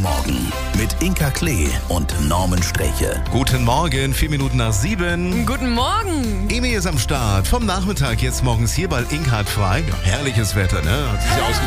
Morgen mit Inka Klee und Norman Streche. Guten Morgen, 7:04. Guten Morgen. Emi ist am Start. Vom Nachmittag jetzt morgens hier, weil Inka hat frei. Ja, herrliches Wetter, ne? Hat sich